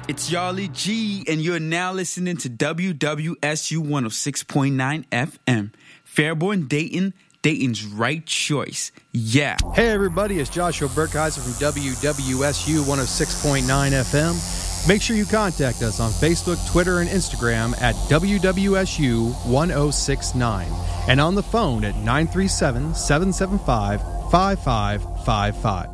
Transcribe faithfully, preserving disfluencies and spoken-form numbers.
It's Yarly G, and you're now listening to W W S U one oh six point nine F M. Fairborn, Dayton, Dayton's right choice. Yeah. Hey, everybody, it's Joshua Burkheiser from W W S U one oh six point nine F M. Make sure you contact us on Facebook, Twitter, and Instagram at W W S U one oh six nine and on the phone at nine three seven, seven seven five, five five five five.